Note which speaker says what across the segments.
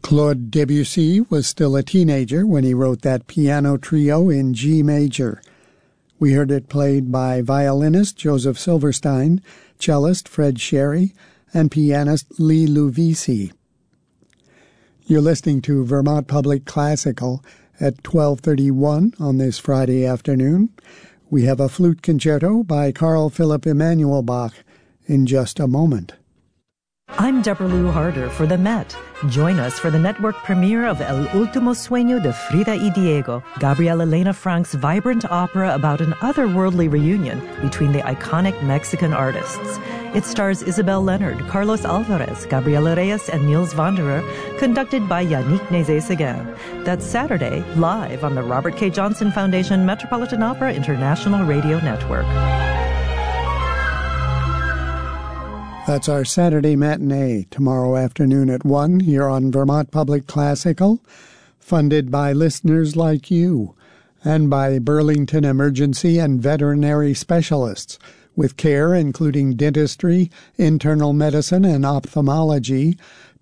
Speaker 1: Claude Debussy was still a teenager when he wrote that piano trio in G major. We heard it played by violinist Joseph Silverstein, cellist Fred Sherry, and pianist Lee Luvisi. You're listening to Vermont Public Classical at 12:31 on this Friday afternoon. We have a flute concerto by Carl Philipp Emanuel Bach in just a moment.
Speaker 2: I'm Deborah Lou Harder for the Met. Join us for the network premiere of El Último Sueño de Frida y Diego, Gabriel Elena Frank's vibrant opera about an otherworldly reunion between the iconic Mexican artists. It stars Isabel Leonard, Carlos Alvarez, Gabriela Reyes, and Niels Wanderer, conducted by Yannick Nézet-Séguin. That's Saturday, live on the Robert K. Johnson Foundation Metropolitan Opera International Radio Network.
Speaker 1: That's our Saturday matinee, tomorrow afternoon at 1 here on Vermont Public Classical, funded by listeners like you and by Burlington Emergency and Veterinary Specialists, with care including dentistry, internal medicine, and ophthalmology,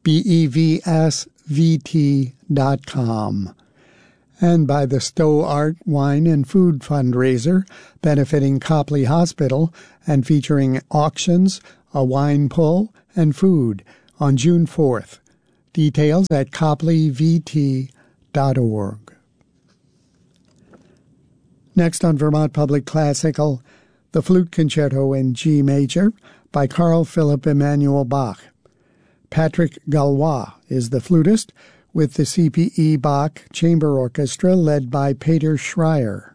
Speaker 1: BEVSVT.com. And by the Stowe Art, Wine, and Food Fundraiser, benefiting Copley Hospital and featuring auctions, a wine pull, and food on June 4th. Details at copleyvt.org. Next on Vermont Public Classical, the Flute Concerto in G major by Carl Philipp Emanuel Bach. Patrick Gallois is the flutist, with the CPE Bach Chamber Orchestra led by Peter Schreier.